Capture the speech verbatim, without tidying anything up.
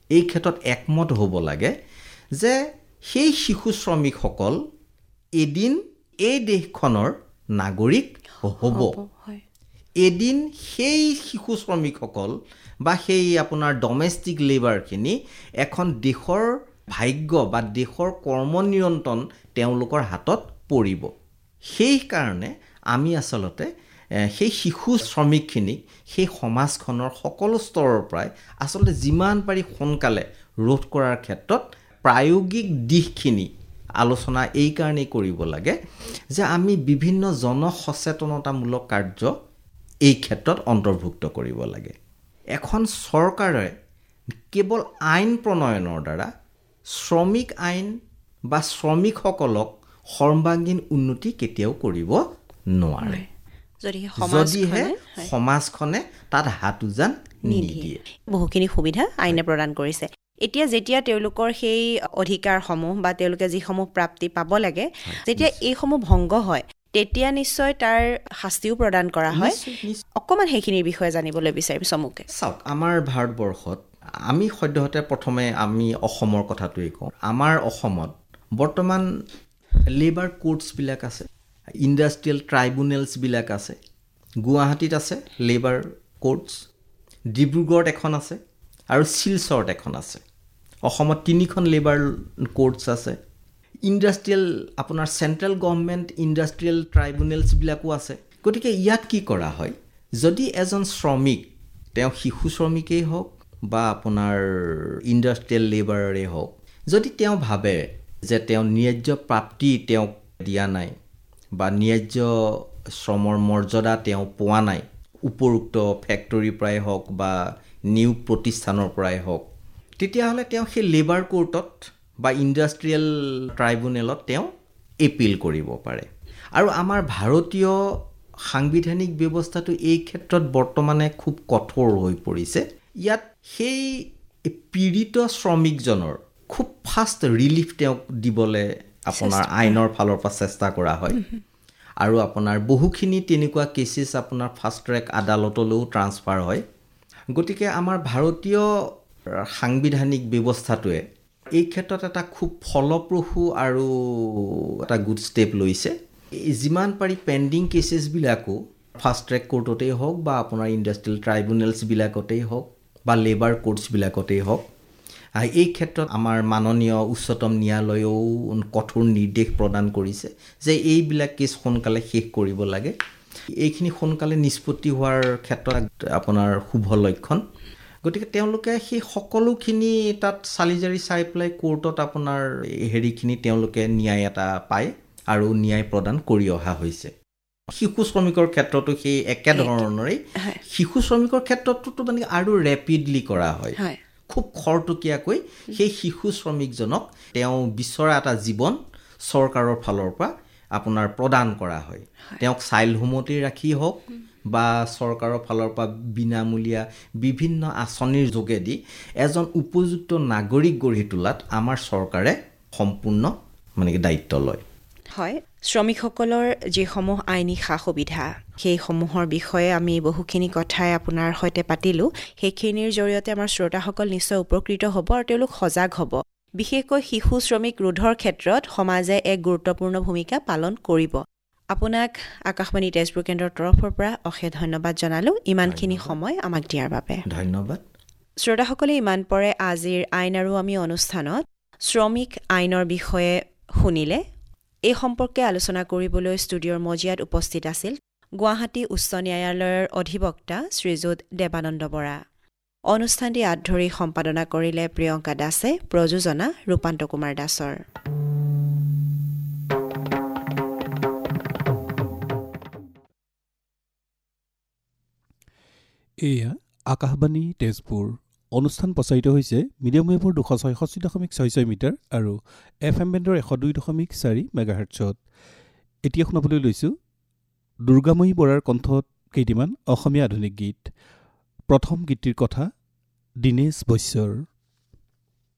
এই ক্ষেত্ৰত একমত হ'ব লাগে যে সেই শিশু শ্ৰমিকসকল এদিন এই দেশখনৰ নাগৰিক হ'ব। এদিন সেই শিশু শ্ৰমিকসকল বা সেই আপোনাৰ ডমেষ্টিক লেবাৰখিনি এখন দেশৰ ভাগ্য বা দেশৰ কৰ্ম নিয়ন্ত্ৰণ তেওঁলোকৰ হাতত পৰিব। সেইকাৰণে আমি আচলতে সেই শিশু শ্ৰমিকখিনিক সেই সমাজখনৰ সকলো স্তৰৰ পৰাই আচলতে যিমান পাৰি সোনকালে ৰোধ কৰাৰ ক্ষেত্ৰত প্ৰায়োগিক দিশখিনি আলোচনা এই কাৰণেই কৰিব লাগে যে আমি বিভিন্ন জনসচেতনতামূলক কাৰ্য এই ক্ষেত্ৰত অন্তৰ্ভুক্ত কৰিব লাগে। এখন চৰকাৰে কেৱল আইন প্ৰণয়নৰ দ্বাৰা শ্ৰমিক আইন বা শ্ৰমিকসকলক সৰ্বাংগীন উন্নতি কেতিয়াও কৰিব নোৱাৰে যদিহে সমাজখনে তাত হাত উজান নিদিয়ে। বহুখিনি সুবিধা আইনে প্ৰদান কৰিছে। এতিয়া যেতিয়া তেওঁলোকৰ সেই অধিকাৰসমূহ বা তেওঁলোকে যিসমূহ প্ৰাপ্তি পাব লাগে যেতিয়া এইসমূহ ভংগ হয় তেতিয়া নিশ্চয় তাৰ শাস্তিও প্ৰদান কৰা হয়। অকণমান সেইখিনিৰ বিষয়ে জানিবলৈ বিচাৰিম চমুকে। চাওক, আমাৰ ভাৰতবৰ্ষত আমি সদ্যহতে প্ৰথমে আমি অসমৰ কথাটোৱেই কওঁ। আমাৰ অসমত বৰ্তমান লেবাৰ কোৰ্টছবিলাক আছে, ইণ্ডাষ্ট্ৰিয়েল ট্ৰাইব্যুনেলছবিলাক আছে। গুৱাহাটীত আছে লেবাৰ কোৰ্টছ, ডিব্ৰুগড়ত এখন আছে আৰু শিলচৰত এখন আছে। অসমত তিনিখন লেবাৰ কোৰ্টছ আছে। ইণ্ডাষ্ট্ৰিয়েল আপোনাৰ চেণ্ট্ৰেল গভৰ্ণমেণ্ট ইণ্ডাষ্ট্ৰিয়েল ট্ৰাইব্যুনেলছবিলাকো আছে। গতিকে ইয়াত কি কৰা হয়, যদি এজন শ্ৰমিক, তেওঁ শিশু শ্ৰমিকেই হওক বা আপোনাৰ ইণ্ডাষ্ট্ৰিয়েল লেবাৰৰে হওক, যদি তেওঁ ভাবে যে তেওঁ ন্যায্য প্ৰাপ্তি তেওঁক দিয়া নাই বা ন্যায্য শ্ৰমৰ মৰ্যাদা তেওঁ পোৱা নাই, উপৰোক্ত ফেক্টৰীৰ পৰাই হওক বা নিয়োগ প্ৰতিষ্ঠানৰ পৰাই হওক, তেতিয়াহ'লে তেওঁ সেই লেবাৰ কোৰ্টত বা ইণ্ডাষ্ট্ৰিয়েল ট্ৰাইব্যুনেলত তেওঁ এপিল কৰিব পাৰে। আৰু আমাৰ ভাৰতীয় সাংবিধানিক ব্যৱস্থাটো এই ক্ষেত্ৰত বৰ্তমানে খুব কঠোৰ হৈ পৰিছে। ইয়াত সেই পীড়িত শ্ৰমিকজনৰ খুব ফাষ্ট ৰিলিফ তেওঁক দিবলৈ আপোনাৰ আইনৰ ফালৰ পৰা চেষ্টা কৰা হয়। আৰু আপোনাৰ বহুখিনি তেনেকুৱা কেছেছ আপোনাৰ ফাষ্ট ট্ৰেক আদালতলৈও ট্ৰান্সফাৰ হয়। গতিকে আমাৰ ভাৰতীয় সাংবিধানিক ব্যৱস্থাটোৱে এই ক্ষেত্ৰত এটা খুব ফলপ্ৰসূ আৰু এটা গুড ষ্টেপ লৈছে। যিমান পাৰি পেণ্ডিং কেছেছবিলাকো ফাষ্ট ট্ৰেক কোৰ্টতেই হওক বা আপোনাৰ ইণ্ডাষ্ট্ৰিয়েল ট্ৰাইব্যুনেলছবিলাকতেই হওক বা লেবাৰ কোৰ্টছবিলাকতেই হওক, এই ক্ষেত্ৰত আমাৰ মাননীয় উচ্চতম ন্যায়ালয়েও কঠোৰ নিৰ্দেশ প্ৰদান কৰিছে যে এইবিলাক কেছ সোনকালে শেষ কৰিব লাগে। এইখিনি সোনকালে নিষ্পত্তি হোৱাৰ ক্ষেত্ৰত আপোনাৰ শুভ লক্ষণ। গতিকে তেওঁলোকে সেই সকলোখিনি তাত চালি জাৰি চাই পেলাই কোৰ্টত আপোনাৰ হেৰিখিনি তেওঁলোকে ন্যায় এটা পায় আৰু ন্যায় প্ৰদান কৰি অহা হৈছে। শিশু শ্ৰমিকৰ ক্ষেত্ৰতো সেই একেধৰণৰেই। শিশু শ্ৰমিকৰ ক্ষেত্ৰতো মানে আৰু ৰেপিডলি কৰা হয়। খুব খৰতকীয়াকৈ সেই শিশু শ্ৰমিকজনক তেওঁ বিচৰা এটা জীৱন চৰকাৰৰ ফালৰ পৰা আপোনাৰ প্ৰদান কৰা হয়। তেওঁক চাইল্ড হোমতেই ৰাখি হওক বা চৰকাৰৰ ফালৰ পৰা বিনামূলীয়া বিভিন্ন আঁচনিৰ যোগেদি এজন উপযুক্ত নাগৰিক গঢ়ি তোলাত আমাৰ চৰকাৰে সম্পূৰ্ণ মানে দায়িত্ব লয়। হয়, শ্ৰমিকসকলৰ যিসমূহ আইনী সা সুবিধা সেইসমূহৰ বিষয়ে আমি বহুখিনি কথাই আপোনাৰ সৈতে পাতিলোঁ। সেইখিনিৰ জৰিয়তে আমাৰ শ্ৰোতাসকল নিশ্চয় উপকৃত হ'ব আৰু তেওঁলোক সজাগ হ'ব। বিশেষকৈ শিশু শ্ৰমিক ৰোধৰ ক্ষেত্ৰত সমাজে এক গুৰুত্বপূৰ্ণ ভূমিকা পালন কৰিব। আপোনাক আকাশবাণী তেজপুৰ কেন্দ্ৰৰ তৰফৰ পৰা অশেষ ধন্যবাদ জনালোঁ ইমানখিনি সময় আমাক দিয়াৰ বাবে। ধন্যবাদ। শ্ৰোতাসকলে ইমান পৰে আজিৰ আইন আৰু আমি অনুষ্ঠানত শ্ৰমিক আইনৰ বিষয়ে শুনিলে। এই সম্পৰ্কে আলোচনা কৰিবলৈ ষ্টুডিঅ'ৰ মজিয়াত উপস্থিত আছিল গুৱাহাটী উচ্চ ন্যায়ালয়ৰ অধিবক্তা শ্ৰীযুত দেৱানন্দ বৰা। অনুষ্ঠানটি আঁত ধৰি সম্পাদনা কৰিলে প্ৰিয়ংকা দাসে, প্ৰযোজনা ৰূপান্ত কুমাৰ দাসৰ। এয়া আকাশবাণী তেজপুৰ। অনুষ্ঠান প্ৰচাৰিত হৈছে মিডিয়াম ৱেভৰ দুশ ছয়ষষ্ঠি দশমিক ছয় ছয় মিটাৰ আৰু এফ এম বেণ্ডৰ এশ দুই দশমিক চাৰি মেগাহাৰ্টছত। এতিয়া শুনাবলৈ লৈছোঁ দুৰ্গাময়ী বৰাৰ কণ্ঠত কেইটিমান অসমীয়া আধুনিক গীত। প্ৰথম গীতটিৰ কথা দীনেশ বৈশ্যৰ।